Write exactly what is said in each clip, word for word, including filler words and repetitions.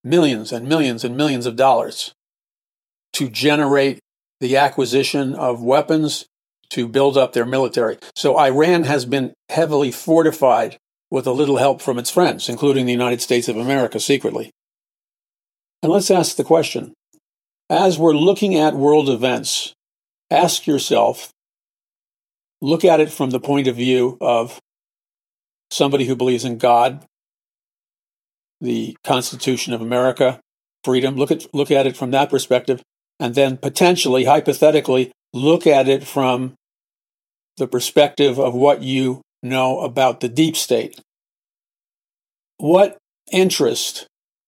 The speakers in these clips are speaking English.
millions and millions and millions of dollars to generate the acquisition of weapons to build up their military. So Iran has been heavily fortified with a little help from its friends, including the United States of America secretly. And let's ask the question, as we're looking at world events, ask yourself, look at it from the point of view of somebody who believes in God, the Constitution of America, freedom. Look at, look at it from that perspective, and then potentially, hypothetically, look at it from the perspective of what you know about the deep state. What interest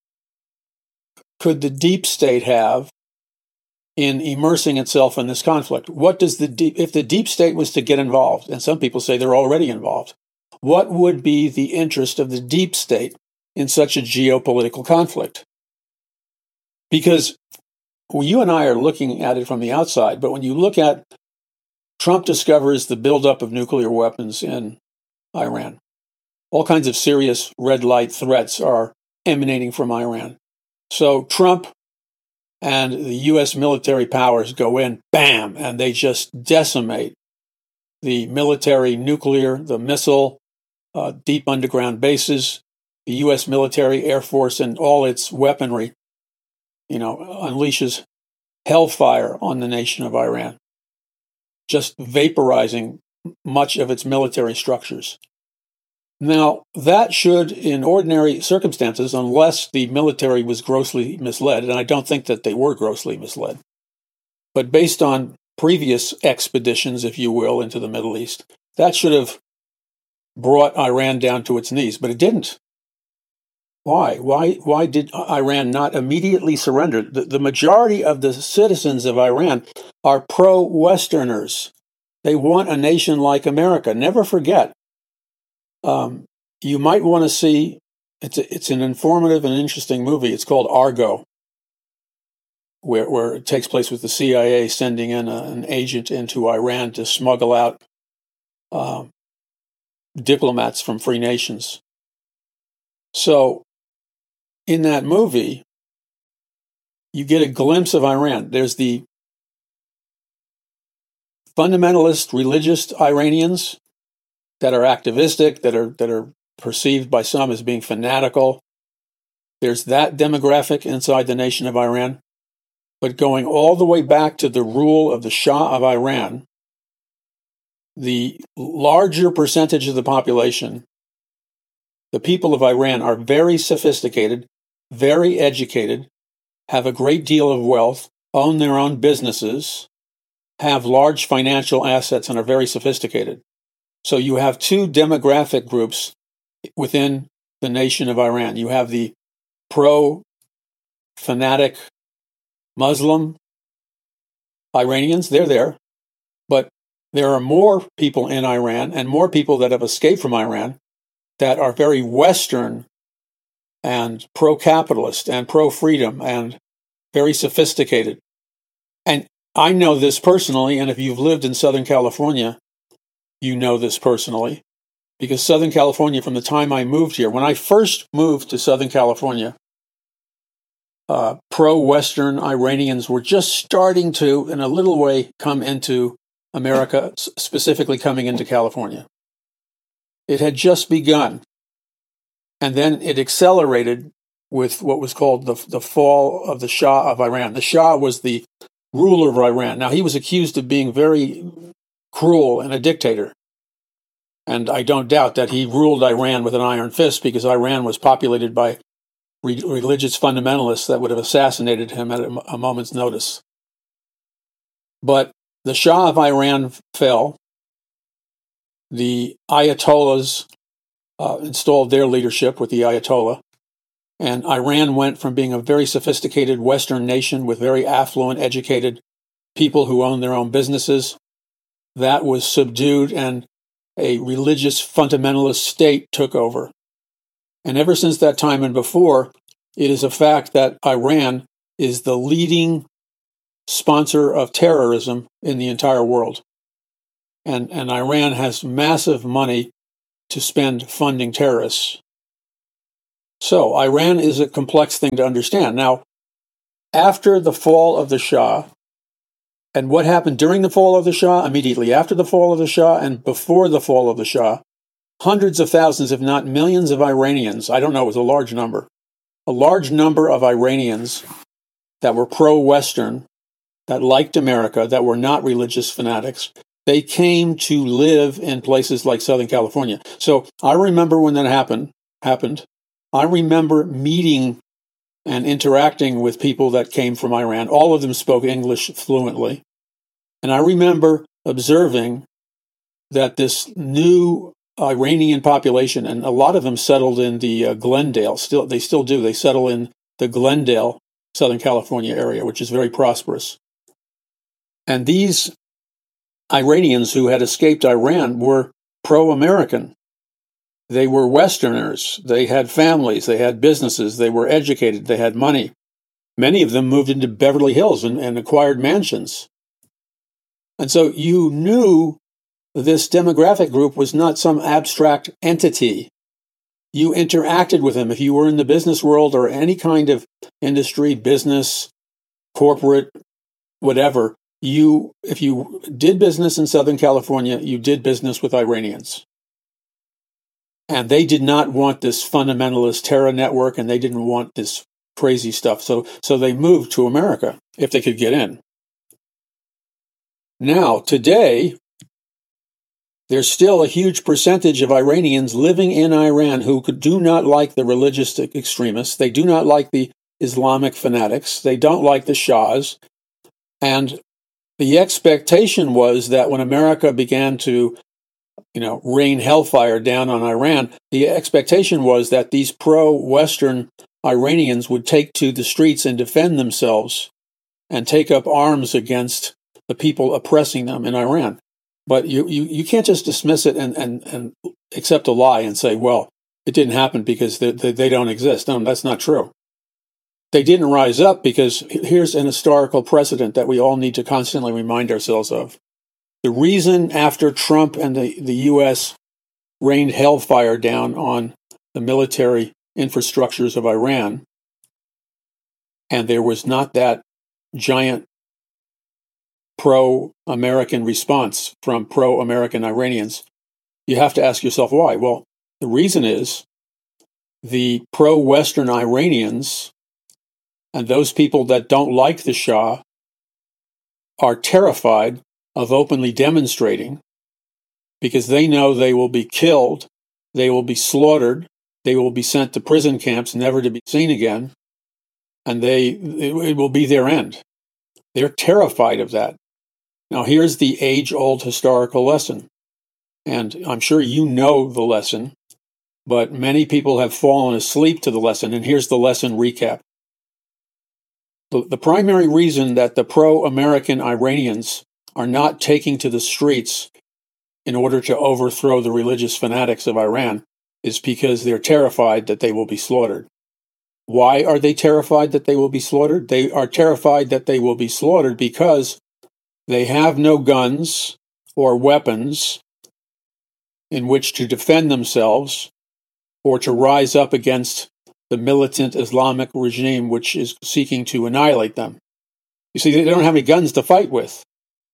could the deep state have in immersing itself in this conflict? What does the deep, if the deep state was to get involved, and some people say they're already involved, what would be the interest of the deep state in such a geopolitical conflict? Because well, you and I are looking at it from the outside, but when you look at Trump discovers the buildup of nuclear weapons in Iran. All kinds of serious red light threats are emanating from Iran. So Trump and the U S military powers go in, bam, and they just decimate the military, nuclear, the missile, uh, deep underground bases, the U S military, Air Force, and all its weaponry, you know, unleashes hellfire on the nation of Iran, just vaporizing much of its military structures. Now, that should, in ordinary circumstances, unless the military was grossly misled, and I don't think that they were grossly misled, but based on previous expeditions, if you will, into the Middle East, that should have brought Iran down to its knees, but it didn't. Why? Why Why did Iran not immediately surrender? The, the majority of the citizens of Iran are pro-Westerners. They want a nation like America. Never forget. Um, you might want to see, it's, a, it's an informative and interesting movie. It's called Argo, where, where it takes place with the C I A sending in a, an agent into Iran to smuggle out uh, diplomats from free nations. So, in that movie, you get a glimpse of Iran. There's the fundamentalist religious Iranians that are activistic, that are that are perceived by some as being fanatical. There's that demographic inside the nation of Iran. But going all the way back to the rule of the Shah of Iran, the larger percentage of the population, the people of Iran, are very sophisticated, very educated, have a great deal of wealth, own their own businesses, have large financial assets, and are very sophisticated. So you have two demographic groups within the nation of Iran. You have the pro-fanatic Muslim Iranians, they're there, but there are more people in Iran and more people that have escaped from Iran that are very Western and pro-capitalist and pro-freedom and very sophisticated. And I know this personally, and if you've lived in Southern California, you know this personally, because Southern California, from the time I moved here, when I first moved to Southern California, uh, pro-Western Iranians were just starting to, in a little way, come into America, specifically coming into California. It had just begun. And then it accelerated with what was called the, the fall of the Shah of Iran. The Shah was the ruler of Iran. Now, he was accused of being very cruel and a dictator. And I don't doubt that he ruled Iran with an iron fist, because Iran was populated by re- religious fundamentalists that would have assassinated him at a, a moment's notice. But the Shah of Iran fell. The Ayatollahs uh, installed their leadership with the Ayatollah. And Iran went from being a very sophisticated Western nation with very affluent, educated people who owned their own businesses. That was subdued, and a religious fundamentalist state took over. And ever since that time and before, it is a fact that Iran is the leading sponsor of terrorism in the entire world. And, and Iran has massive money to spend funding terrorists. So Iran is a complex thing to understand. Now, after the fall of the Shah, and what happened during the fall of the Shah, immediately after the fall of the Shah, and before the fall of the Shah, hundreds of thousands, if not millions of Iranians, I don't know, it was a large number, a large number of Iranians that were pro-Western, that liked America, that were not religious fanatics, they came to live in places like Southern California. So I remember when that happened, happened, I remember meeting and interacting with people that came from Iran. All of them spoke English fluently. And I remember observing that this new Iranian population, and a lot of them settled in the uh, Glendale, still they still do, they settle in the Glendale, Southern California area, which is very prosperous. And these Iranians who had escaped Iran were pro-American. They were Westerners. They had families. They had businesses. They were educated. They had money. Many of them moved into Beverly Hills and, and acquired mansions. And so you knew this demographic group was not some abstract entity. You interacted with them. If you were in the business world or any kind of industry, business, corporate, whatever, you, if you did business in Southern California, you did business with Iranians. And they did not want this fundamentalist terror network, and they didn't want this crazy stuff. So, so they moved to America if they could get in. Now, today, there's still a huge percentage of Iranians living in Iran who could, do not like the religious extremists. They do not like the Islamic fanatics. They don't like the Shahs. And the expectation was that when America began to you know, rain hellfire down on Iran, the expectation was that these pro-Western Iranians would take to the streets and defend themselves and take up arms against the people oppressing them in Iran. But you, you, you can't just dismiss it and, and, and accept a lie and say, well, it didn't happen because they, they, they don't exist. No, that's not true. They didn't rise up because here's an historical precedent that we all need to constantly remind ourselves of. The reason after Trump and the, the U S rained hellfire down on the military infrastructures of Iran, and there was not that giant pro-American response from pro-American Iranians, you have to ask yourself why. Well, the reason is the pro-Western Iranians and those people that don't like the Shah are terrified of openly demonstrating because they know they will be killed, they will be slaughtered, they will be sent to prison camps never to be seen again, and they it, it will be their end. They're terrified of that. Now, here's the age-old historical lesson, and I'm sure you know the lesson, but many people have fallen asleep to the lesson, and here's the lesson recap. The, the primary reason that the pro-American Iranians are not taking to the streets in order to overthrow the religious fanatics of Iran is because they're terrified that they will be slaughtered. Why are they terrified that they will be slaughtered? They are terrified that they will be slaughtered because they have no guns or weapons in which to defend themselves or to rise up against the militant Islamic regime which is seeking to annihilate them. You see, they don't have any guns to fight with.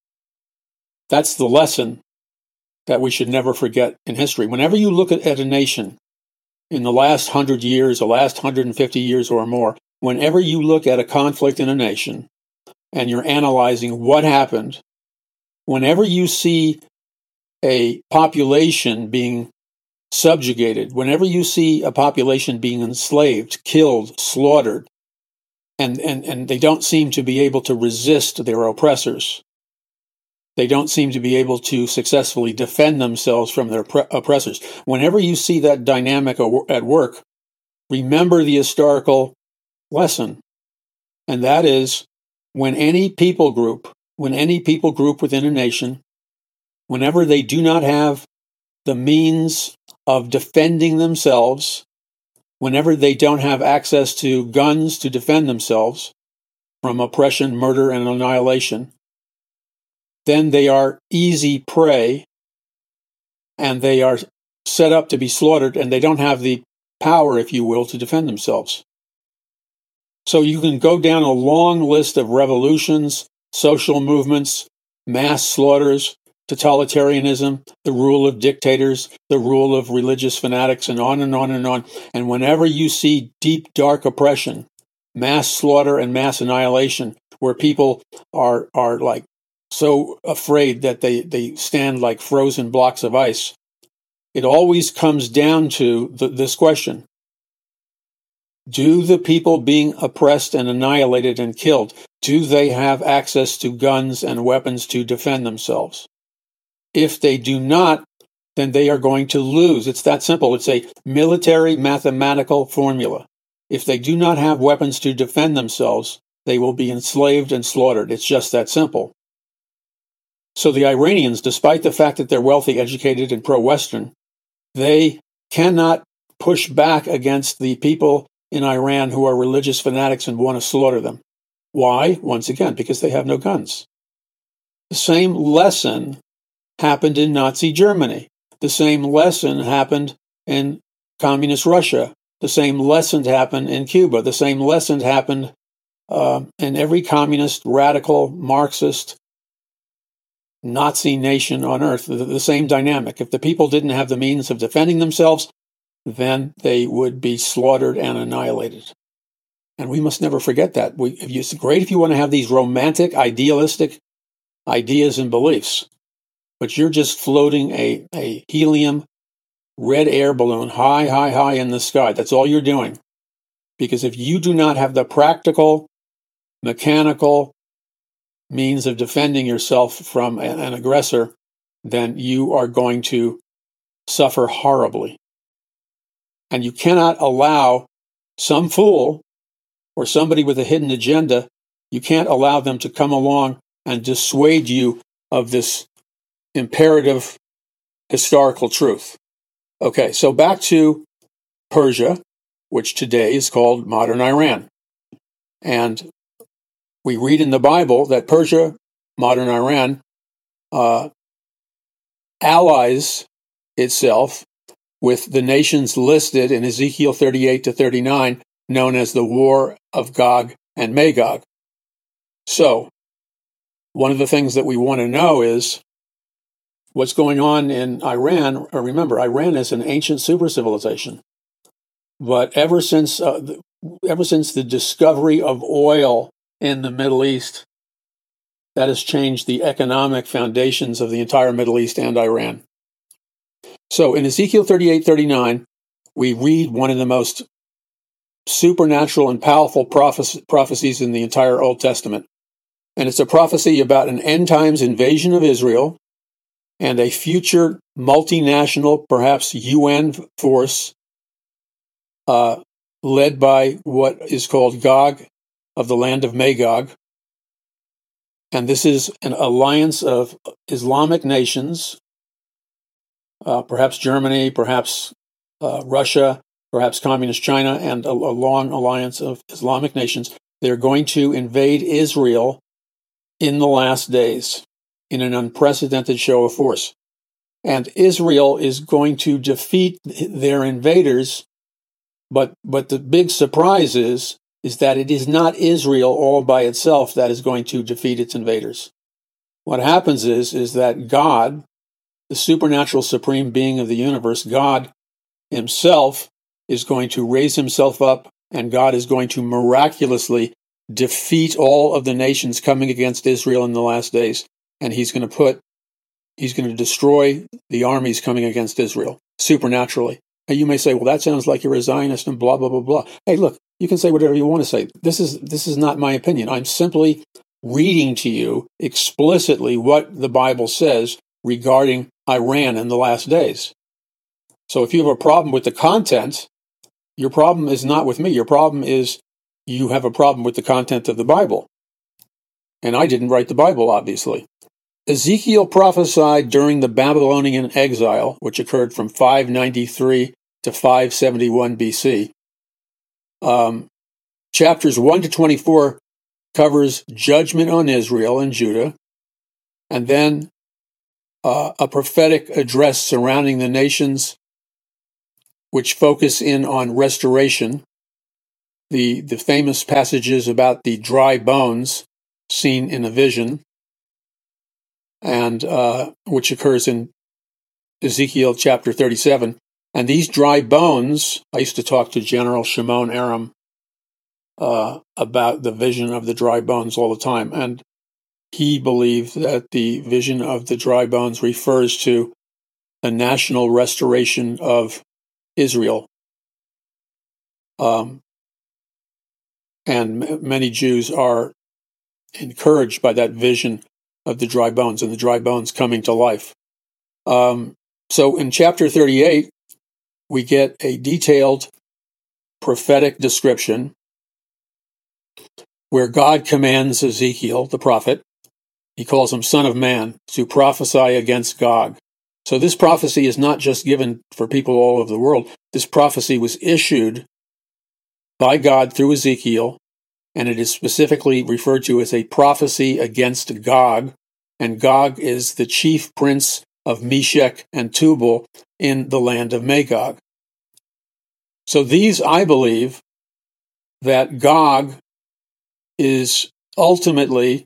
That's the lesson that we should never forget in history. Whenever you look at, at a nation in the last hundred years, the last one hundred fifty years or more, whenever you look at a conflict in a nation and you're analyzing what happened, whenever you see a population being subjugated, whenever you see a population being enslaved, killed, slaughtered, and, and, and they don't seem to be able to resist their oppressors, they don't seem to be able to successfully defend themselves from their pre- oppressors. Whenever you see that dynamic at work, remember the historical lesson. And that is, when any people group, when any people group within a nation, whenever they do not have the means of defending themselves, whenever they don't have access to guns to defend themselves from oppression, murder, and annihilation, then they are easy prey, and they are set up to be slaughtered, and they don't have the power, if you will, to defend themselves. So you can go down a long list of revolutions, social movements, mass slaughters, totalitarianism, the rule of dictators, the rule of religious fanatics, and on and on and on. And whenever you see deep, dark oppression, mass slaughter and mass annihilation, where people are are like so afraid that they, they stand like frozen blocks of ice, it always comes down to the, this question. Do the people being oppressed and annihilated and killed, do they have access to guns and weapons to defend themselves? If they do not, then they are going to lose. It's that simple. It's a military mathematical formula. If they do not have weapons to defend themselves, they will be enslaved and slaughtered. It's just that simple. So the Iranians, despite the fact that they're wealthy, educated, and pro-Western, they cannot push back against the people in Iran who are religious fanatics and want to slaughter them. Why? Once again, because they have no guns. The same lesson happened in Nazi Germany. The same lesson happened in communist Russia. The same lesson happened in Cuba. The same lesson happened uh, in every communist, radical, Marxist, Nazi nation on earth. The, the same dynamic. If the people didn't have the means of defending themselves, then they would be slaughtered and annihilated. And we must never forget that. We, if you, it's great if you want to have these romantic, idealistic ideas and beliefs, but you're just floating a, a helium red air balloon high, high, high in the sky. That's all you're doing. Because if you do not have the practical, mechanical means of defending yourself from an, an aggressor, then you are going to suffer horribly. And you cannot allow some fool or somebody with a hidden agenda, you can't allow them to come along and dissuade you of this imperative historical truth. Okay, so back to Persia, which today is called modern Iran. And we read in the Bible that Persia, modern Iran, uh, allies itself with the nations listed in Ezekiel thirty-eight to thirty-nine, known as the War of Gog and Magog. So, one of the things that we want to know is what's going on in Iran. Remember, Iran is an ancient super civilization, but ever since uh, the, ever since the discovery of oil in the Middle East, that has changed the economic foundations of the entire Middle East and Iran. So in Ezekiel thirty-eight thirty-nine, we read one of the most supernatural and powerful prophe- prophecies in the entire Old Testament. And it's a prophecy about an end times invasion of Israel and a future multinational, perhaps U N force, uh, led by what is called Gog of the land of Magog. And this is an alliance of Islamic nations, uh, perhaps Germany, perhaps uh, Russia, perhaps Communist China, and a, a long alliance of Islamic nations. They're going to invade Israel in the last days in an unprecedented show of force. And Israel is going to defeat their invaders, but but the big surprise is, is that it is not Israel all by itself that is going to defeat its invaders. What happens is, is that God, the supernatural supreme being of the universe, God himself is going to raise himself up, and God is going to miraculously defeat all of the nations coming against Israel in the last days. And he's going to put, he's going to destroy the armies coming against Israel supernaturally. And you may say, well, that sounds like you're a Zionist and blah, blah, blah, blah. Hey, look, you can say whatever you want to say. This is, this is not my opinion. I'm simply reading to you explicitly what the Bible says regarding Iran in the last days. So if you have a problem with the content, your problem is not with me. Your problem is you have a problem with the content of the Bible. And I didn't write the Bible, obviously. Ezekiel prophesied during the Babylonian exile, which occurred from five ninety-three to five seventy-one B C. Um, chapters one to twenty-four covers judgment on Israel and Judah, and then uh, a prophetic address surrounding the nations which focus in on restoration. The, the famous passages about the dry bones seen in a vision, and uh, which occurs in Ezekiel chapter thirty-seven. And these dry bones, I used to talk to General Shimon Aram uh, about the vision of the dry bones all the time, and he believed that the vision of the dry bones refers to the national restoration of Israel. Um, and m- many Jews are encouraged by that vision of the dry bones and the dry bones coming to life. Um, so in chapter thirty-eight, we get a detailed prophetic description where God commands Ezekiel, the prophet, he calls him son of man, to prophesy against Gog. So this prophecy is not just given for people all over the world. This prophecy was issued by God through Ezekiel, and it is specifically referred to as a prophecy against Gog. And Gog is the chief prince of Meshech and Tubal in the land of Magog. So these, I believe, that Gog is ultimately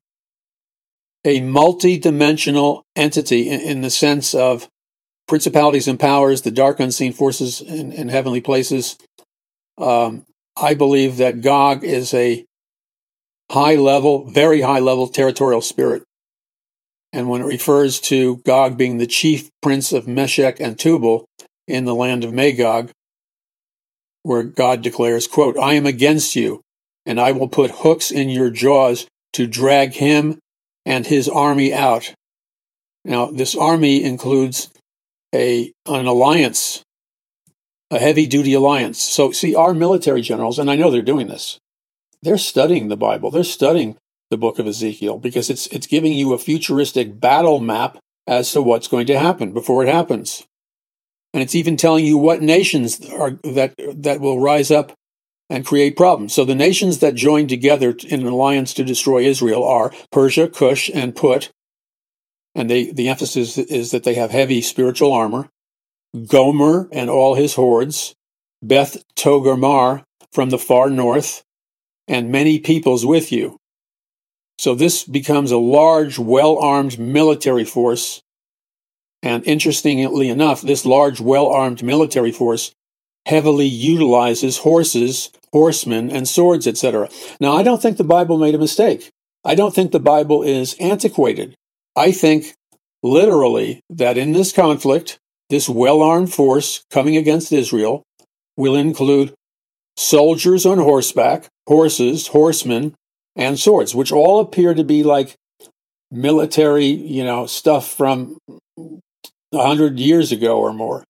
a multi-dimensional entity in, in the sense of principalities and powers, the dark unseen forces in, in heavenly places. Um, I believe that Gog is a high-level, very high-level territorial spirit. And when it refers to Gog being the chief prince of Meshech and Tubal in the land of Magog, where God declares, quote, I am against you, and I will put hooks in your jaws to drag him and his army out. Now, this army includes a an alliance, a heavy-duty alliance. So, see, our military generals, and I know they're doing this, they're studying the Bible. They're studying the book of Ezekiel because it's it's giving you a futuristic battle map as to what's going to happen before it happens. And it's even telling you what nations are that that will rise up and create problems. So the nations that join together in an alliance to destroy Israel are Persia, Cush, and Put. And they, the emphasis is that they have heavy spiritual armor. Gomer and all his hordes. Beth Togarmah from the far north. And many peoples with you. So this becomes a large, well-armed military force. And interestingly enough, this large, well-armed military force heavily utilizes horses, horsemen, and swords, et cetera. Now, I don't think the Bible made a mistake. I don't think the Bible is antiquated. I think, literally, that in this conflict, this well-armed force coming against Israel will include soldiers on horseback, horses, horsemen, and swords, which all appear to be like military, you know, stuff from a hundred years ago or more.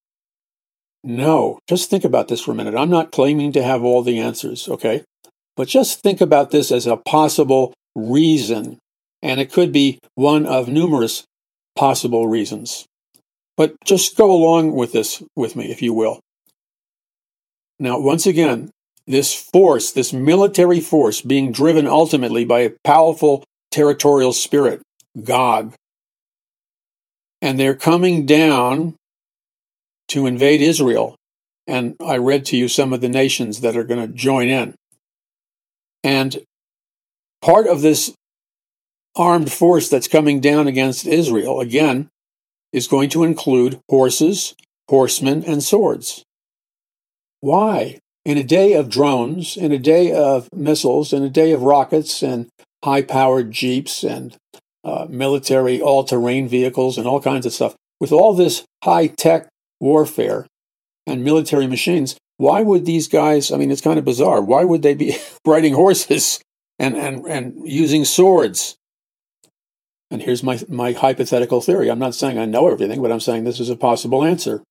No, just think about this for a minute. I'm not claiming to have all the answers, okay? But just think about this as a possible reason, and it could be one of numerous possible reasons. But just go along with this with me, if you will. Now, once again, this force, this military force being driven ultimately by a powerful territorial spirit, Gog, and they're coming down to invade Israel. And I read to you some of the nations that are going to join in. And part of this armed force that's coming down against Israel, again, is going to include horses, horsemen, and swords. Why? In a day of drones, in a day of missiles, in a day of rockets and high-powered jeeps and uh, military all-terrain vehicles and all kinds of stuff, with all this high-tech warfare and military machines, why would these guys, I mean, it's kind of bizarre, why would they be riding horses and, and, and using swords? And here's my, my hypothetical theory. I'm not saying I know everything, but I'm saying this is a possible answer.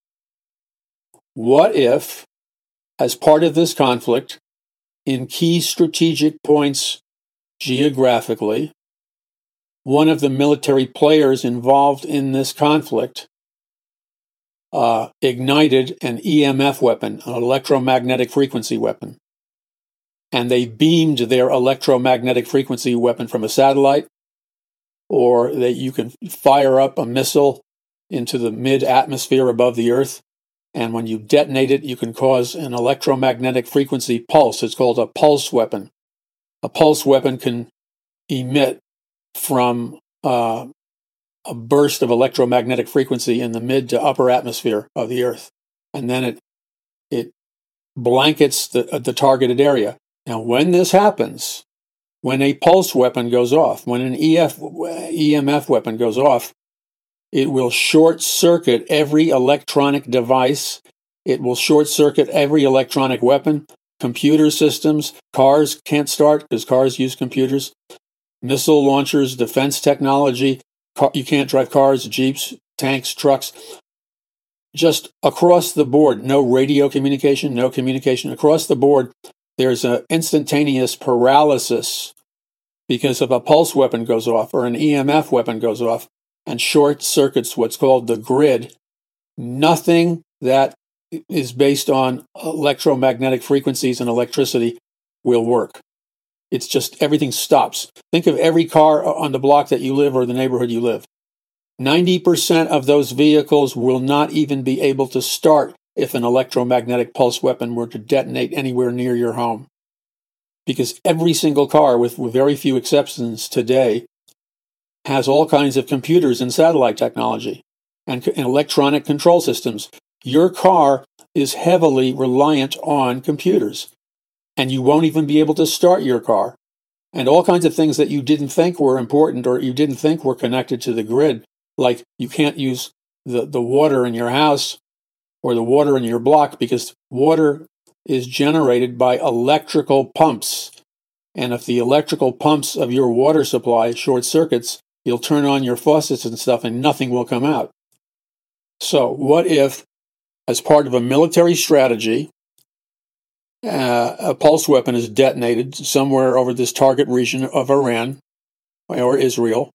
What if, as part of this conflict, in key strategic points geographically, one of the military players involved in this conflict uh, ignited an E M F weapon, an electromagnetic frequency weapon, and they beamed their electromagnetic frequency weapon from a satellite, or that you can fire up a missile into the mid-atmosphere above the Earth, And when you detonate it, you can cause an electromagnetic frequency pulse. It's called a pulse weapon. A pulse weapon can emit from uh, a burst of electromagnetic frequency in the mid to upper atmosphere of the Earth. And then it it blankets the, the targeted area. Now, when this happens, when a pulse weapon goes off, when an E F, E M F weapon goes off, it will short circuit every electronic device. It will short circuit every electronic weapon, computer systems. Cars can't start because cars use computers. Missile launchers, defense technology. Car, you can't drive cars, jeeps, tanks, trucks. Just across the board, no radio communication, no communication. Across the board, there's an instantaneous paralysis because if a pulse weapon goes off or an E M F weapon goes off and short circuits what's called the grid. Nothing that is based on electromagnetic frequencies and electricity will work. It's just everything stops. Think of every car on the block that you live or the neighborhood you live. ninety percent of those vehicles will not even be able to start if an electromagnetic pulse weapon were to detonate anywhere near your home. Because every single car, with, with very few exceptions today, has all kinds of computers and satellite technology and, and electronic control systems. Your car is heavily reliant on computers, and you won't even be able to start your car. And all kinds of things that you didn't think were important or you didn't think were connected to the grid, like you can't use the, the water in your house or the water in your block because water is generated by electrical pumps. And if the electrical pumps of your water supply short circuits, you'll turn on your faucets and stuff and nothing will come out. So what if, as part of a military strategy, uh, a pulse weapon is detonated somewhere over this target region of Iran or Israel,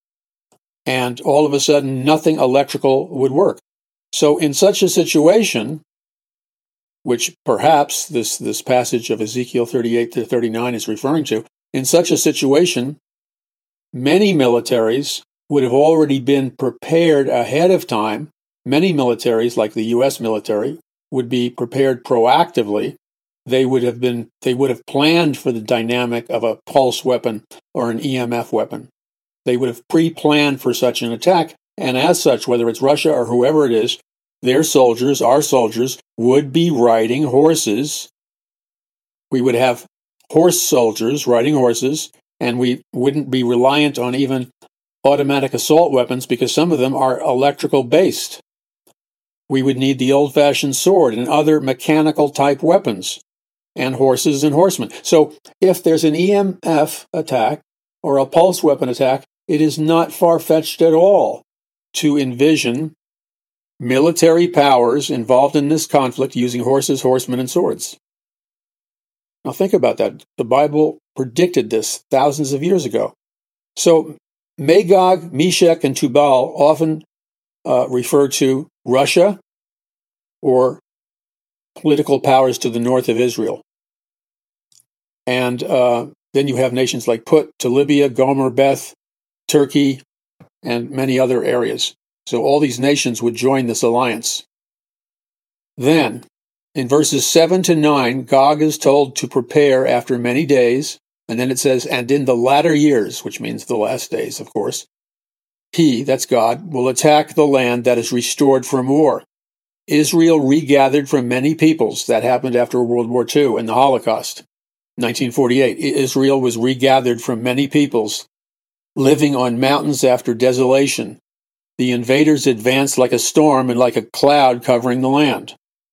and all of a sudden nothing electrical would work? So in such a situation, which perhaps this, this passage of Ezekiel thirty-eight to thirty-nine is referring to, in such a situation, many militaries would have already been prepared ahead of time. Many militaries, like the U S military, would be prepared proactively. They would have been, they would have planned for the dynamic of a pulse weapon or an E M F weapon. They would have pre-planned for such an attack, and as such, whether it's Russia or whoever it is, their soldiers, our soldiers, would be riding horses. We would have horse soldiers riding horses, and we wouldn't be reliant on even automatic assault weapons because some of them are electrical based. We would need the old-fashioned sword and other mechanical type weapons, and horses and horsemen. So if there's an E M F attack or a pulse weapon attack, it is not far-fetched at all to envision military powers involved in this conflict using horses, horsemen, and swords. Now think about that. The Bible predicted this thousands of years ago. So Magog, Meshech, and Tubal often uh, refer to Russia or political powers to the north of Israel. And uh, then you have nations like Put, to Libya, Gomer, Beth, Turkey, and many other areas. So all these nations would join this alliance. Then, in verses seven to nine, Gog is told to prepare after many days, and then it says, and in the latter years, which means the last days, of course, he, that's God, will attack the land that is restored from war. Israel regathered from many peoples. That happened after World War Two and the Holocaust. nineteen forty-eight, Israel was regathered from many peoples, living on mountains after desolation. The invaders advanced like a storm and like a cloud covering the land.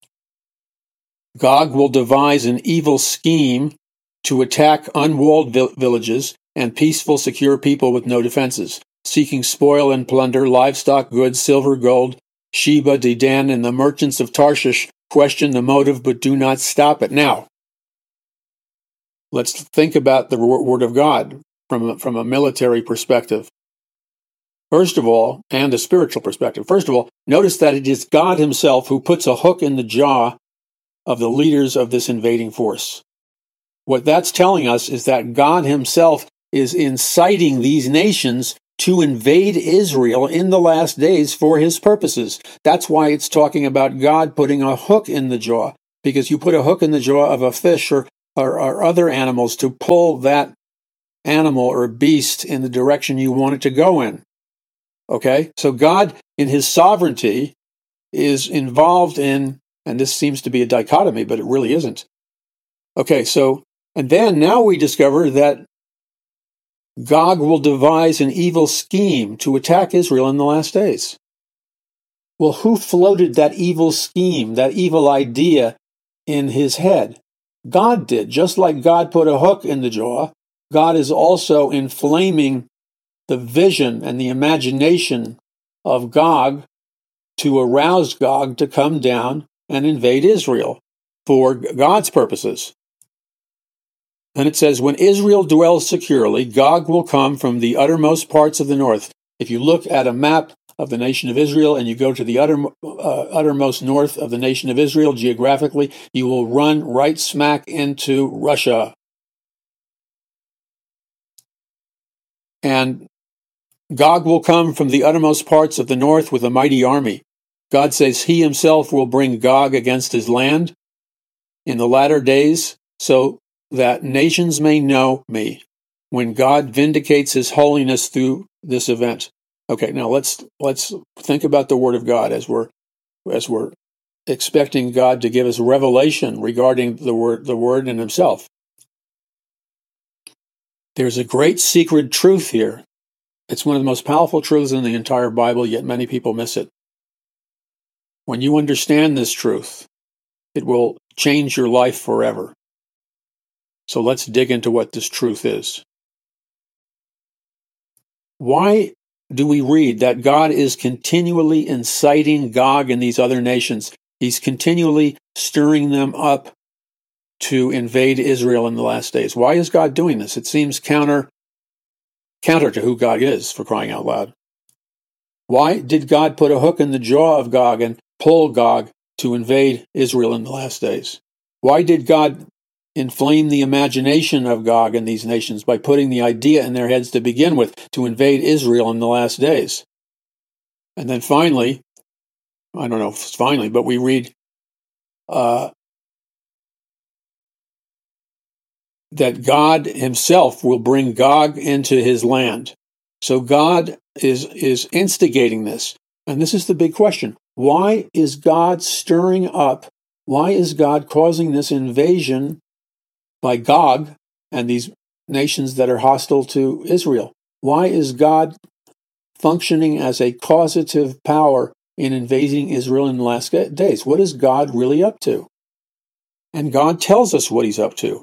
Gog will devise an evil scheme to attack unwalled vil- villages and peaceful, secure people with no defenses, seeking spoil and plunder, livestock, goods, silver, gold. Sheba, Dedan, and the merchants of Tarshish question the motive but do not stop it. Now, let's think about the word of God from a, from a military perspective. First of all, and a spiritual perspective. First of all, notice that it is God himself who puts a hook in the jaw of the leaders of this invading force. What that's telling us is that God himself is inciting these nations to invade Israel in the last days for his purposes. That's why it's talking about God putting a hook in the jaw, because you put a hook in the jaw of a fish or, or, or other animals to pull that animal or beast in the direction you want it to go in. Okay? So God, in his sovereignty, is involved in, and this seems to be a dichotomy, but it really isn't. Okay, so, and then now we discover that Gog will devise an evil scheme to attack Israel in the last days. Well, who floated that evil scheme, that evil idea in his head? God did. Just like God put a hook in the jaw, God is also inflaming the vision and the imagination of Gog to arouse Gog to come down and invade Israel for God's purposes. And it says, when Israel dwells securely, Gog will come from the uttermost parts of the north. If you look at a map of the nation of Israel and you go to the utter, uh, uttermost north of the nation of Israel geographically, you will run right smack into Russia. And Gog will come from the uttermost parts of the north with a mighty army. God says he himself will bring Gog against his land in the latter days, so that nations may know me, when God vindicates his holiness through this event. Okay, now let's let's think about the word of God as we're as we're expecting God to give us revelation regarding the word the word in himself. There's a great secret truth here. It's one of the most powerful truths in the entire Bible, yet many people miss it. When you understand this truth, it will change your life forever. So let's dig into what this truth is. Why do we read that God is continually inciting Gog and these other nations? He's continually stirring them up to invade Israel in the last days. Why is God doing this? It seems counter, counter to who God is, for crying out loud. Why did God put a hook in the jaw of Gog and pull Gog to invade Israel in the last days? Why did God inflame the imagination of Gog and these nations by putting the idea in their heads to begin with to invade Israel in the last days? And then finally, I don't know if it's finally, but we read uh, that God himself will bring Gog into his land. So God is, is instigating this. And this is the big question. Why is God stirring up? Why is God causing this invasion by Gog and these nations that are hostile to Israel? Why is God functioning as a causative power in invading Israel in the last days? What is God really up to? And God tells us what he's up to.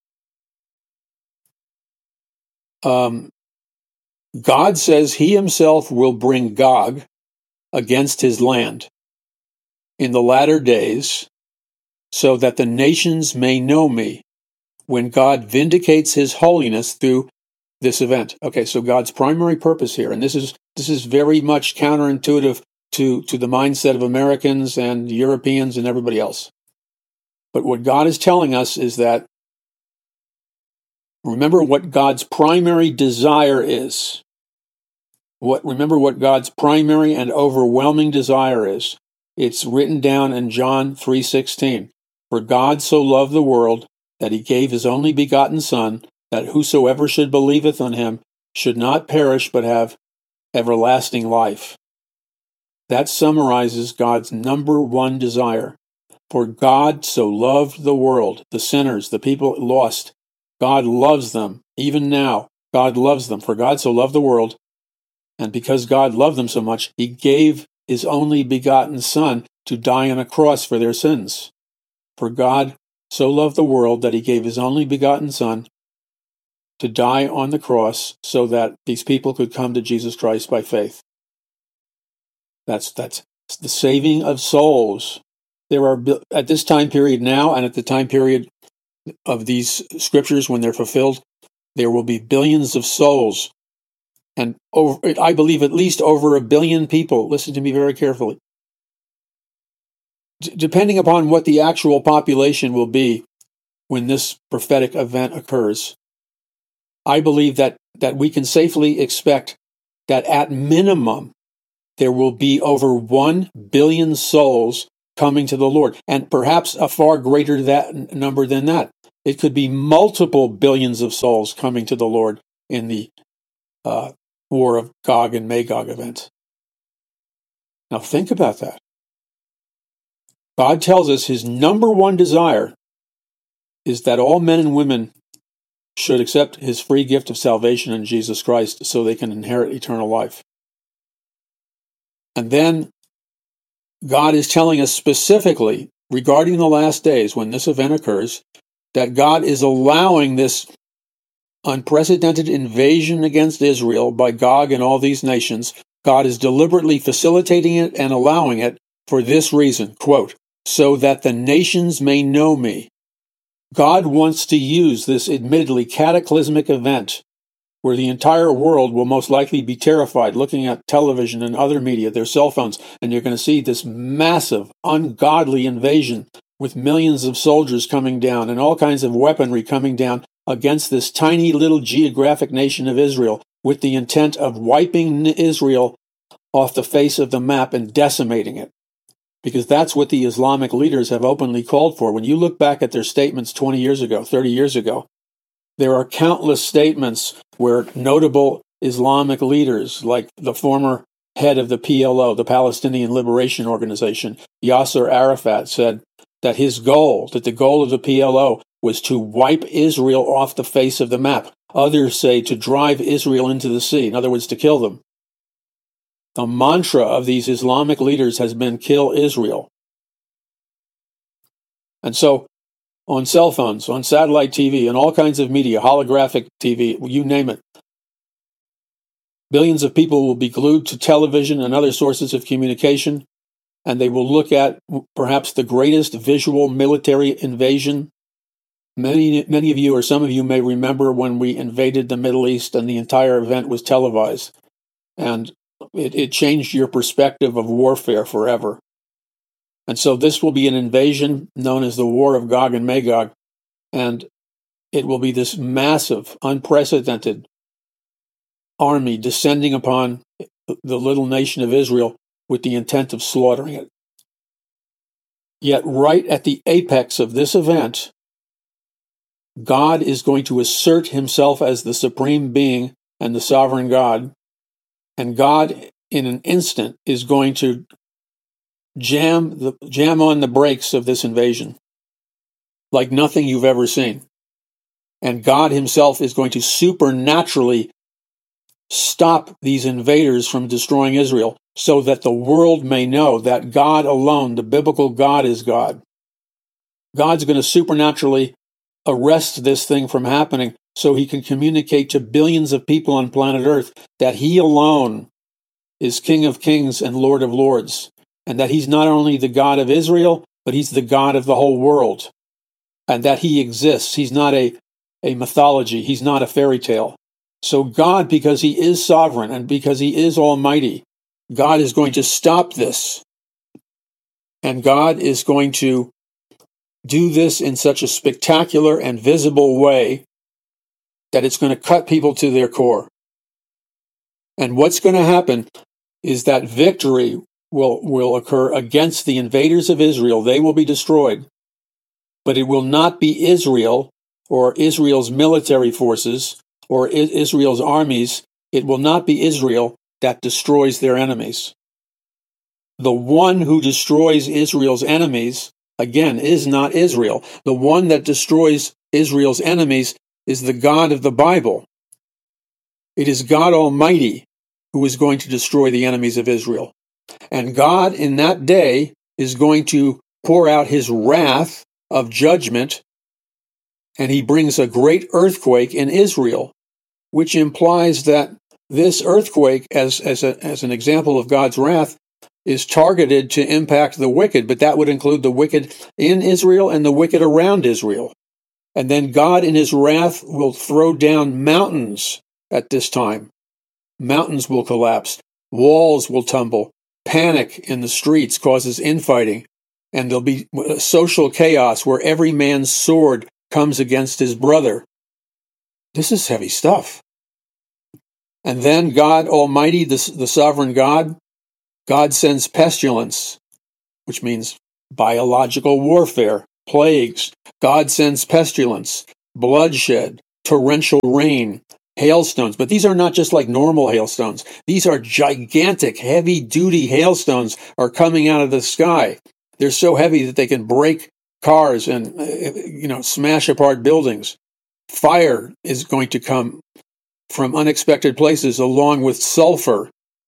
Um, God says he himself will bring Gog against his land in the latter days, so that the nations may know me, when God vindicates his holiness through this event. Okay, so God's primary purpose here, and this is this is very much counterintuitive to, to the mindset of Americans and Europeans and everybody else. But what God is telling us is that, remember what God's primary desire is. What remember what God's primary and overwhelming desire is. It's written down in John three sixteen. For God so loved the world that he gave his only begotten Son, that whosoever should believeth on him should not perish but have everlasting life. That summarizes God's number one desire. For God so loved the world, the sinners, the people lost. God loves them. Even now, God loves them. For God so loved the world, and because God loved them so much, he gave his only begotten Son to die on a cross for their sins. For God so loved the world that he gave his only begotten Son to die on the cross so that these people could come to Jesus Christ by faith. That's that's the saving of souls. There are, at this time period now, and at the time period of these scriptures when they're fulfilled, there will be billions of souls. And over, I believe at least over a billion people, listen to me very carefully, D- depending upon what the actual population will be when this prophetic event occurs, I believe that, that we can safely expect that at minimum, there will be over one billion souls coming to the Lord, and perhaps a far greater that number than that. It could be multiple billions of souls coming to the Lord in the uh, War of Gog and Magog event. Now think about that. God tells us his number one desire is that all men and women should accept his free gift of salvation in Jesus Christ so they can inherit eternal life. And then God is telling us specifically regarding the last days when this event occurs, that God is allowing this unprecedented invasion against Israel by Gog and all these nations. God is deliberately facilitating it and allowing it for this reason, quote, so that the nations may know me. God wants to use this admittedly cataclysmic event where the entire world will most likely be terrified looking at television and other media, their cell phones, and you're going to see this massive, ungodly invasion with millions of soldiers coming down and all kinds of weaponry coming down against this tiny little geographic nation of Israel with the intent of wiping Israel off the face of the map and decimating it. Because that's what the Islamic leaders have openly called for. When you look back at their statements twenty years ago, thirty years ago, there are countless statements where notable Islamic leaders, like the former head of the P L O, the Palestinian Liberation Organization, Yasser Arafat, said that his goal, that the goal of the P L O was to wipe Israel off the face of the map. Others say to drive Israel into the sea, in other words, to kill them. The mantra of these Islamic leaders has been kill Israel. And so, on cell phones, on satellite T V, on all kinds of media, holographic T V, you name it, billions of people will be glued to television and other sources of communication, and they will look at perhaps the greatest visual military invasion. Many, many of you, or some of you, may remember when we invaded the Middle East and the entire event was televised. And it, it changed your perspective of warfare forever. And so this will be an invasion known as the War of Gog and Magog, and it will be this massive, unprecedented army descending upon the little nation of Israel with the intent of slaughtering it. Yet right at the apex of this event, God is going to assert himself as the supreme being and the sovereign God, and God in an instant is going to jam the jam on the brakes of this invasion like nothing you've ever seen. And God himself is going to supernaturally stop these invaders from destroying Israel so that the world may know that God alone, the biblical God, is God. God's going to supernaturally arrest this thing from happening so he can communicate to billions of people on planet Earth that he alone is King of Kings and Lord of Lords, and that he's not only the God of Israel, but he's the God of the whole world, and that he exists. He's not a, a mythology. He's not a fairy tale. So God, because he is sovereign and because he is almighty, God is going to stop this. And God is going to do this in such a spectacular and visible way that it's going to cut people to their core. And what's going to happen is that victory will, will occur against the invaders of Israel. They will be destroyed. But it will not be Israel or Israel's military forces or Israel's armies. It will not be Israel that destroys their enemies. The one who destroys Israel's enemies, again, is not Israel. The one that destroys Israel's enemies is the God of the Bible. It is God Almighty who is going to destroy the enemies of Israel. And God in that day is going to pour out his wrath of judgment, and he brings a great earthquake in Israel, which implies that this earthquake, as, as, a, as an example of God's wrath, is targeted to impact the wicked, but that would include the wicked in Israel and the wicked around Israel. And then God in his wrath will throw down mountains at this time. Mountains will collapse. Walls will tumble. Panic in the streets causes infighting. And there'll be social chaos where every man's sword comes against his brother. This is heavy stuff. And then God Almighty, the, the sovereign God, God sends pestilence, which means biological warfare, plagues. God sends pestilence, bloodshed, torrential rain, hailstones. But these are not just like normal hailstones. These are gigantic, heavy-duty hailstones are coming out of the sky. They're so heavy that they can break cars and, you know, smash apart buildings. Fire is going to come from unexpected places along with sulfur.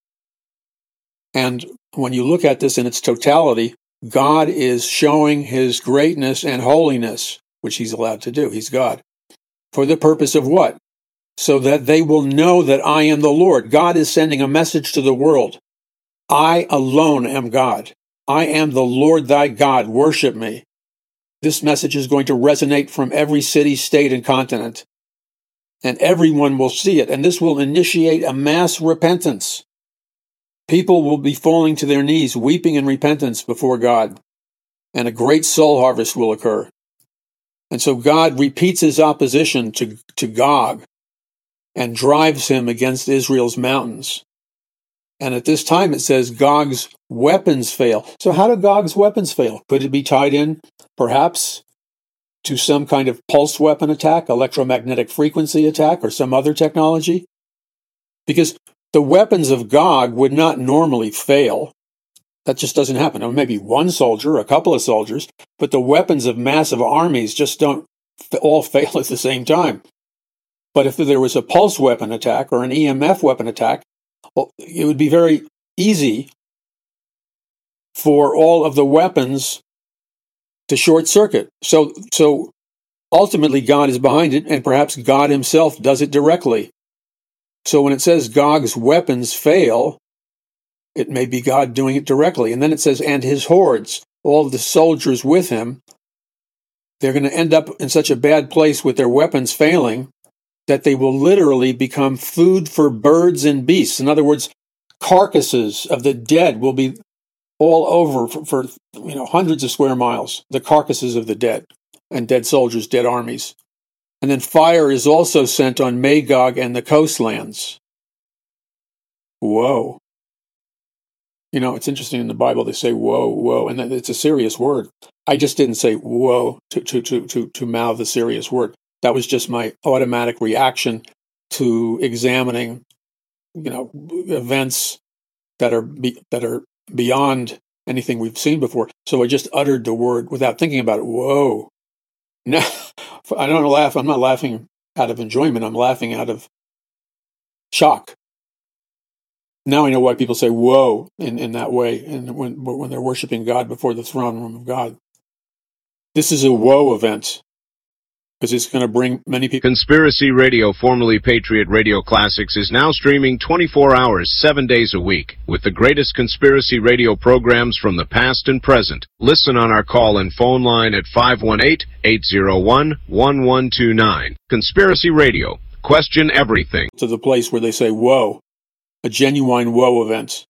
And when you look at this in its totality, God is showing his greatness and holiness, which he's allowed to do. He's God. For the purpose of what? So that they will know that I am the Lord. God is sending a message to the world. I alone am God. I am the Lord thy God. Worship me. This message is going to resonate from every city, state, and continent. And everyone will see it. And this will initiate a mass repentance. People will be falling to their knees, weeping in repentance before God. And a great soul harvest will occur. And so God repeats his opposition to, to Gog and drives him against Israel's mountains. And at this time it says Gog's weapons fail. So how do Gog's weapons fail? Could it be tied in, perhaps, to some kind of pulse weapon attack, electromagnetic frequency attack, or some other technology? Because the weapons of Gog would not normally fail. That just doesn't happen. Or maybe one soldier, a couple of soldiers, but the weapons of massive armies just don't all fail at the same time. But if there was a pulse weapon attack or an E M F weapon attack, well, it would be very easy for all of the weapons to short circuit. So, so ultimately God is behind it, and perhaps God himself does it directly. So when it says Gog's weapons fail, it may be God doing it directly. And then it says, and his hordes, all the soldiers with him, they're going to end up in such a bad place with their weapons failing that they will literally become food for birds and beasts. In other words, carcasses of the dead will be all over for, for you know hundreds of square miles, the carcasses of the dead and dead soldiers, dead armies. And then fire is also sent on Magog and the coastlands. Whoa. You know, it's interesting in the Bible, they say, whoa, whoa, and it's a serious word. I just didn't say whoa to, to, to, to, to mouth a serious word. That was just my automatic reaction to examining, you know, events that are be, that are beyond anything we've seen before. So I just uttered the word without thinking about it. Whoa. No, I don't laugh. I'm not laughing out of enjoyment. I'm laughing out of shock. Now I know why people say "whoa" in, in that way, and when when they're worshiping God before the throne room of God. This is a woe event because it's going to bring many people. Conspiracy Radio, formerly Patriot Radio Classics, is now streaming twenty-four hours, seven days a week, with the greatest conspiracy radio programs from the past and present. Listen on our call and phone line at five one eight, eight zero one, one one two nine. Conspiracy Radio. Question everything. To the place where they say "whoa." A genuine woe event.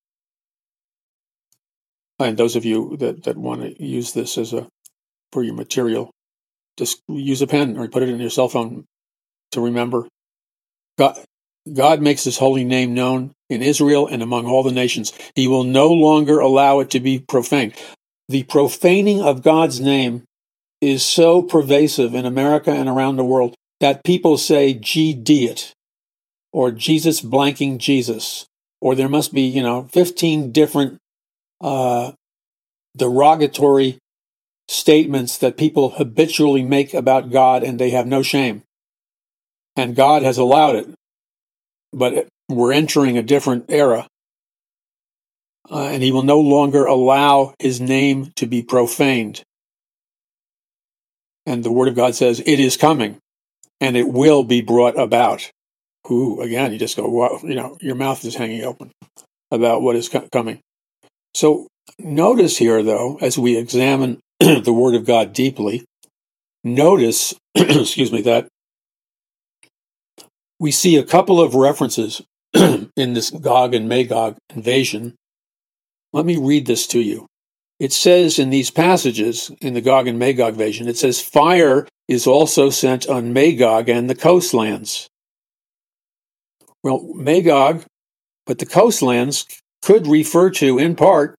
And those of you that, that want to use this as a for your material, just use a pen or put it in your cell phone to remember. God, God makes his holy name known in Israel and among all the nations. He will no longer allow it to be profaned. The profaning of God's name is so pervasive in America and around the world that people say, G D it. Or Jesus blanking Jesus, or there must be, you know, fifteen different uh, derogatory statements that people habitually make about God, and they have no shame. And God has allowed it, but we're entering a different era, uh, and he will no longer allow his name to be profaned. And the Word of God says, it is coming, and it will be brought about. Ooh, again, you just go, wow, you know, your mouth is hanging open about what is co- coming. So notice here, though, as we examine the Word of God deeply, notice, excuse me, that we see a couple of references in this Gog and Magog invasion. Let me read this to you. It says in these passages, in the Gog and Magog invasion, it says, fire is also sent on Magog and the coastlands. Well, Magog, but the coastlands could refer to, in part,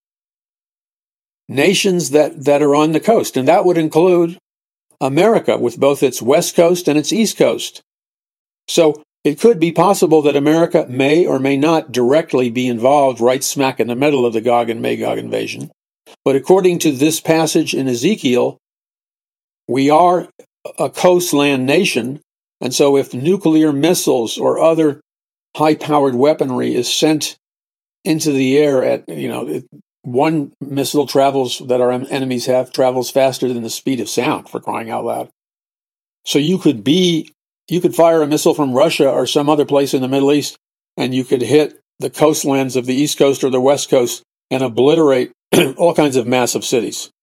nations that, that are on the coast, and that would include America with both its west coast and its east coast. So it could be possible that America may or may not directly be involved right smack in the middle of the Gog and Magog invasion. But according to this passage in Ezekiel, we are a coastland nation, and so if nuclear missiles or other high-powered weaponry is sent into the air at, you know, it, one missile travels, that our enemies have, travels faster than the speed of sound, for crying out loud. So you could be, you could fire a missile from Russia or some other place in the Middle East, and you could hit the coastlands of the East Coast or the West Coast and obliterate all kinds of massive cities.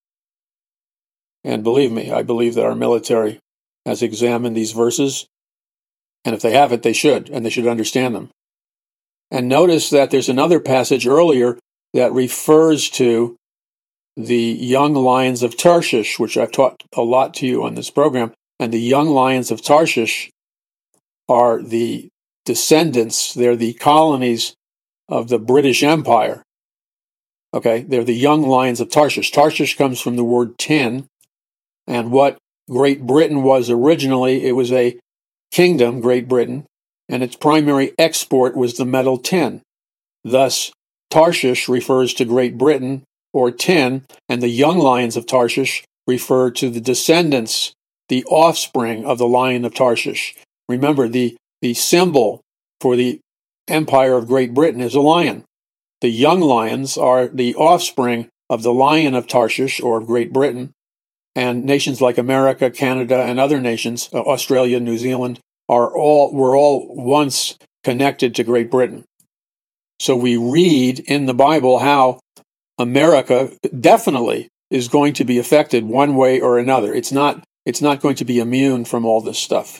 And believe me, I believe that our military has examined these verses, and if they haven't, they should, and they should understand them. And notice that there's another passage earlier that refers to the young lions of Tarshish, which I've taught a lot to you on this program. And the young lions of Tarshish are the descendants, they're the colonies of the British Empire. Okay, they're the young lions of Tarshish. Tarshish comes from the word tin, and what Great Britain was originally, it was a kingdom, Great Britain, and its primary export was the metal tin. Thus, Tarshish refers to Great Britain, or tin, and the young lions of Tarshish refer to the descendants, the offspring of the lion of Tarshish. Remember, the, the symbol for the empire of Great Britain is a lion. The young lions are the offspring of the lion of Tarshish, or of Great Britain, and nations like America, Canada, and other nations, uh, Australia, New Zealand, are all were all once connected to Great Britain. So we read in the Bible how America definitely is going to be affected one way or another. It's not, it's not going to be immune from all this stuff.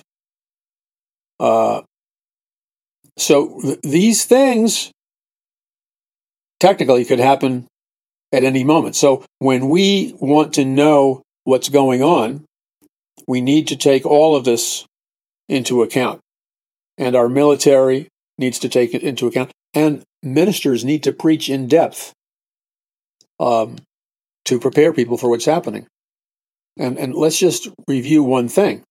Uh, so th- these things technically could happen at any moment. So when we want to know what's going on, we need to take all of this into account. And our military needs to take it into account. And ministers need to preach in depth um, to prepare people for what's happening. And, and let's just review one thing.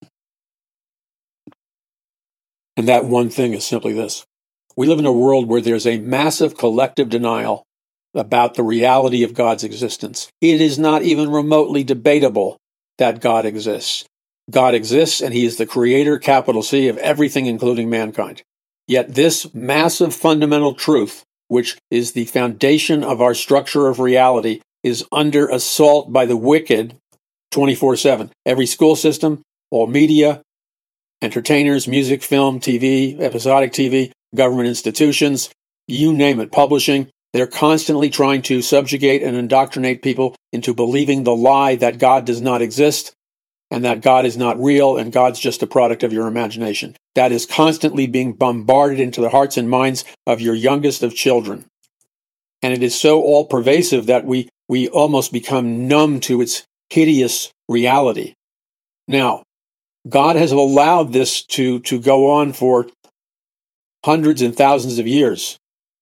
And that one thing is simply this. We live in a world where there's a massive collective denial about the reality of God's existence. It is not even remotely debatable that God exists. God exists, and he is the creator, capital C, of everything, including mankind. Yet this massive fundamental truth, which is the foundation of our structure of reality, is under assault by the wicked twenty-four seven. Every school system, all media, entertainers, music, film, T V, episodic T V, government institutions, you name it, publishing, they're constantly trying to subjugate and indoctrinate people into believing the lie that God does not exist, and that God is not real, and God's just a product of your imagination. That is constantly being bombarded into the hearts and minds of your youngest of children. And it is so all-pervasive that we, we almost become numb to its hideous reality. Now, God has allowed this to, to go on for hundreds and thousands of years.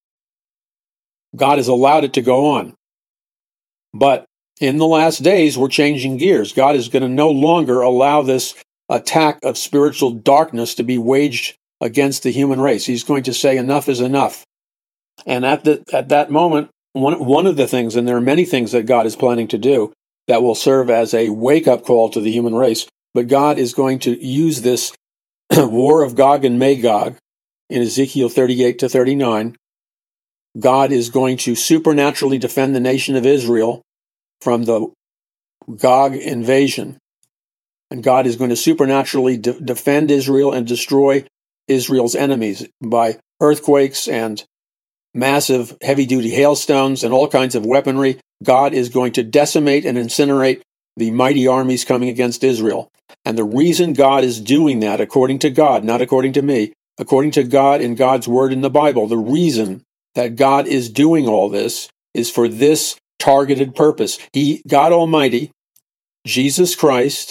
God has allowed it to go on. But in the last days, we're changing gears. God is going to no longer allow this attack of spiritual darkness to be waged against the human race. He's going to say enough is enough. And at the at that moment, one, one of the things, and there are many things that God is planning to do that will serve as a wake-up call to the human race, but God is going to use this war of Gog and Magog in Ezekiel thirty-eight to thirty-nine. God is going to supernaturally defend the nation of Israel from the Gog invasion. And God is going to supernaturally de- defend Israel and destroy Israel's enemies by earthquakes and massive heavy-duty hailstones and all kinds of weaponry. God is going to decimate and incinerate the mighty armies coming against Israel. And the reason God is doing that, according to God, not according to me, according to God in God's word in the Bible, the reason that God is doing all this is for this targeted purpose. He, God Almighty, Jesus Christ,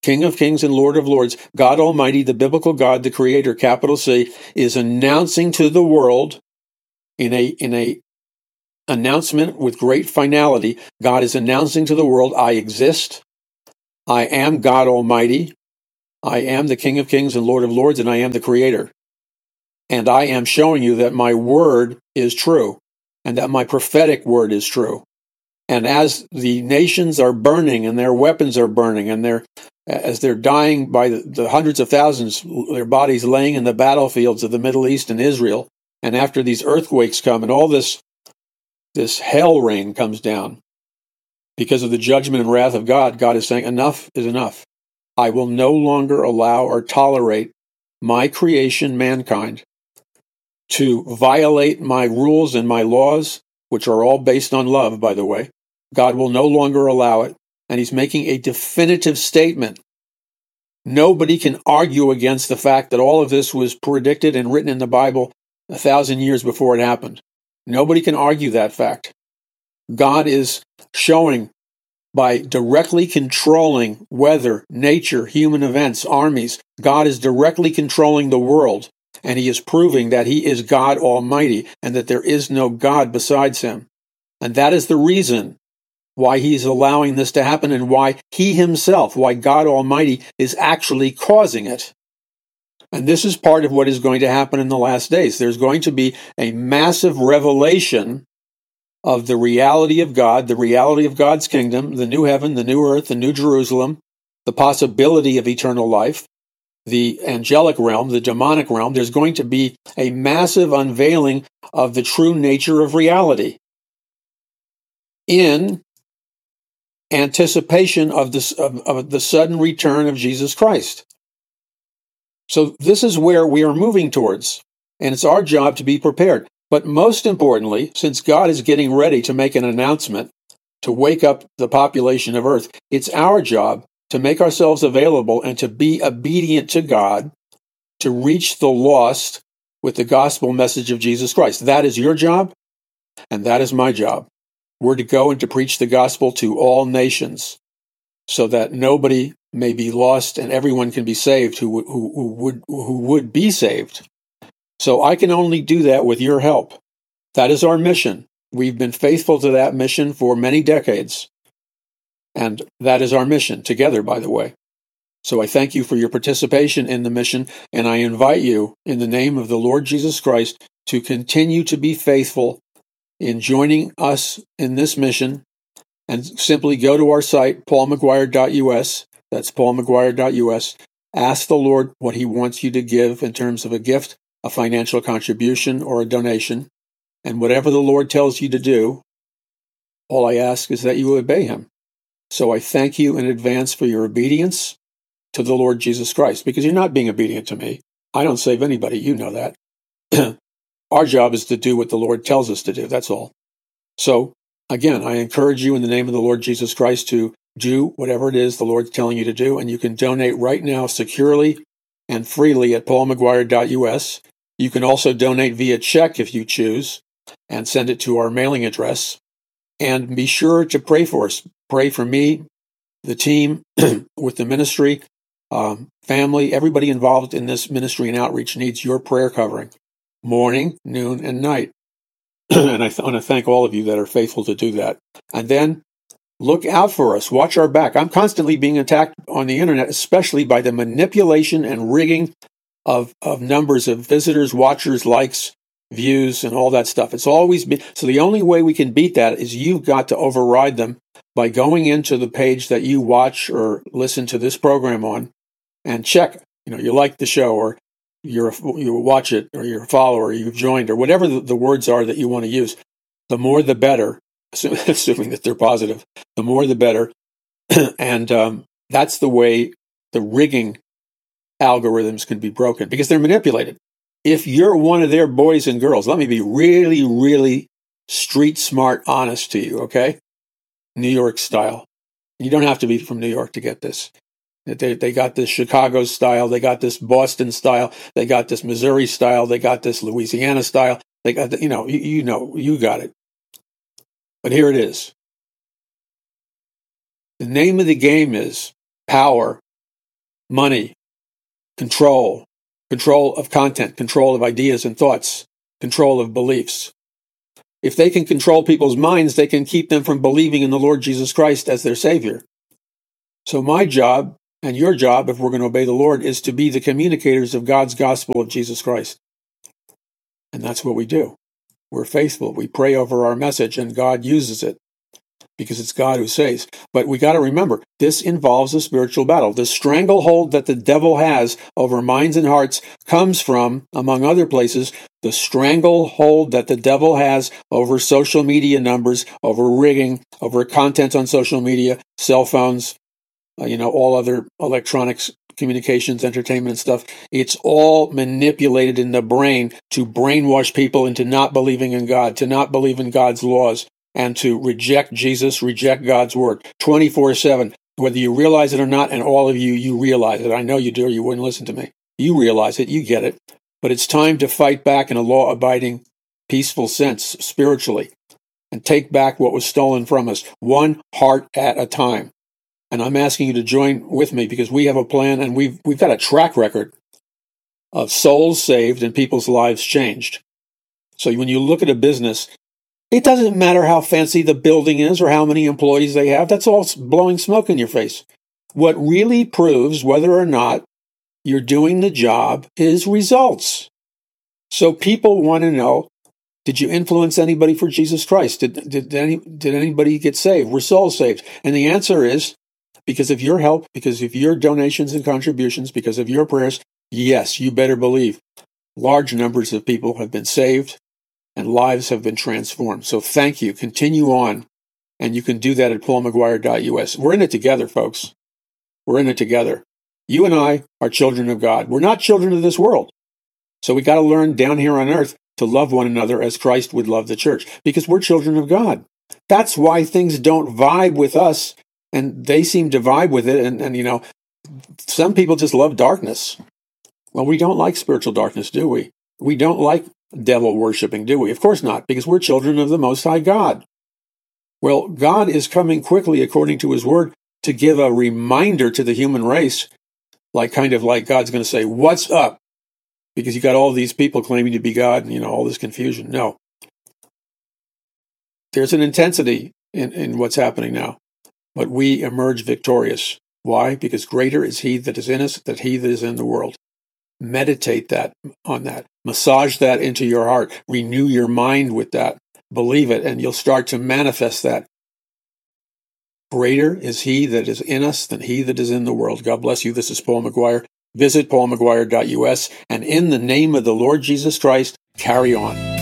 King of Kings and Lord of Lords, God Almighty, the biblical God, the Creator, capital C, is announcing to the world in a in a announcement with great finality. God is announcing to the world, I exist. I am God Almighty. I am the King of Kings and Lord of Lords, and I am the Creator. And I am showing you that my word is true, and that my prophetic word is true. And as the nations are burning, and their weapons are burning, and they're as they're dying by the, the hundreds of thousands, their bodies laying in the battlefields of the Middle East and Israel, and after these earthquakes come, and all this this hell rain comes down because of the judgment and wrath of God, God is saying, enough is enough. I will no longer allow or tolerate my creation, mankind, to violate my rules and my laws, which are all based on love, by the way. God will no longer allow it, and he's making a definitive statement. Nobody can argue against the fact that all of this was predicted and written in the Bible a thousand years before it happened. Nobody can argue that fact. God is showing by directly controlling weather, nature, human events, armies. God is directly controlling the world, and he is proving that he is God Almighty and that there is no God besides him. And that is the reason why he's allowing this to happen, and why he himself, why God Almighty is actually causing it. And this is part of what is going to happen in the last days. There's going to be a massive revelation of the reality of God, the reality of God's kingdom, the new heaven, the new earth, the new Jerusalem, the possibility of eternal life, the angelic realm, the demonic realm. There's going to be a massive unveiling of the true nature of reality in anticipation of, this, of, of the sudden return of Jesus Christ. So this is where we are moving towards, and it's our job to be prepared. But most importantly, since God is getting ready to make an announcement to wake up the population of earth, it's our job to make ourselves available and to be obedient to God, to reach the lost with the gospel message of Jesus Christ. That is your job, and that is my job. We're to go and to preach the gospel to all nations so that nobody may be lost and everyone can be saved who, who, who, would, who would be saved. So I can only do that with your help. That is our mission. We've been faithful to that mission for many decades. And that is our mission, together, by the way. So I thank you for your participation in the mission, and I invite you, in the name of the Lord Jesus Christ, to continue to be faithful in joining us in this mission, and simply go to our site, paul mcguire dot u s. That's paul mcguire dot u s. Ask the Lord what he wants you to give in terms of a gift, a financial contribution, or a donation. And whatever the Lord tells you to do, all I ask is that you obey him. So I thank you in advance for your obedience to the Lord Jesus Christ, because you're not being obedient to me. I don't save anybody. You know that. Our job is to do what the Lord tells us to do. That's all. So, again, I encourage you in the name of the Lord Jesus Christ to do whatever it is the Lord's telling you to do, and you can donate right now securely and freely at paul mcguire dot u s. You can also donate via check if you choose, and send it to our mailing address. And be sure to pray for us. Pray for me, the team, with the ministry, um, family, everybody involved in this ministry and outreach needs your prayer covering, morning, noon, and night. And I th- want to thank all of you that are faithful to do that. And then look out for us. Watch our back. I'm constantly being attacked on the internet, especially by the manipulation and rigging of, of numbers of visitors, watchers, likes, views, and all that stuff. It's always been, so the only way we can beat that is you've got to override them by going into the page that you watch or listen to this program on and check, you know, you like the show, or you're a, you watch it, or you're a follower, or you've joined, or whatever the, the words are that you want to use. The more the better, assuming that they're positive, the more the better. And um, that's the way the rigging algorithms can be broken, because they're manipulated. If you're one of their boys and girls, let me be really, really street smart honest to you, okay? New York style. You don't have to be from New York to get this. They, they got this Chicago style. They got this Boston style. They got this Missouri style. They got this Louisiana style. They got, the, you know, you, you know, you got it. But here it is. The name of the game is power money, control, control of content, control of ideas and thoughts, control of beliefs. If they can control people's minds, they can keep them from believing in the Lord Jesus Christ as their Savior. So my job and your job, if we're going to obey the Lord, is to be the communicators of God's gospel of Jesus Christ. And that's what we do. We're faithful. We pray over our message, and God uses it because it's God who saves. But we got to remember, this involves a spiritual battle. The stranglehold that the devil has over minds and hearts comes from, among other places, the stranglehold that the devil has over social media numbers, over rigging, over content on social media, cell phones, uh, you know, all other electronics, communications, entertainment stuff. It's all manipulated in the brain to brainwash people into not believing in God, to not believe in God's laws, and to reject Jesus, reject God's word, twenty-four seven, whether you realize it or not, and all of you, you realize it. I know you do, or you wouldn't listen to me. You realize it, you get it. But it's time to fight back in a law-abiding, peaceful sense, spiritually, and take back what was stolen from us, one heart at a time. And I'm asking you to join with me because we have a plan, and we've we've got a track record of souls saved and people's lives changed. So when you look at a business, it doesn't matter how fancy the building is or how many employees they have. That's all blowing smoke in your face. What really proves whether or not you're doing the job is results. So people want to know, did you influence anybody for Jesus Christ? Did, did, any, did anybody get saved? Were souls saved? And the answer is, because of your help, because of your donations and contributions, because of your prayers, yes, you better believe large numbers of people have been saved and lives have been transformed. So thank you. Continue on. And you can do that at paul mcguire dot u s. We're in it together, folks. We're in it together. You and I are children of God. We're not children of this world. So we got to learn down here on earth to love one another as Christ would love the church, because we're children of God. That's why things don't vibe with us, and they seem to vibe with it. And, and you know, some people just love darkness. Well, we don't like spiritual darkness, do we? We don't like devil worshiping, do we? Of course not, because we're children of the Most High God. Well, God is coming quickly, according to his word, to give a reminder to the human race, like kind of like God's going to say, what's up? Because you got all these people claiming to be God and, you know, all this confusion. No. There's an intensity in, in what's happening now, but we emerge victorious. Why? Because greater is he that is in us than he that is in the world. Meditate that on that. Massage that into your heart. Renew your mind with that. Believe it, and you'll start to manifest that. Greater is he that is in us than he that is in the world. God bless you. This is Paul McGuire. Visit paul mcguire dot u s, and in the name of the Lord Jesus Christ, carry on.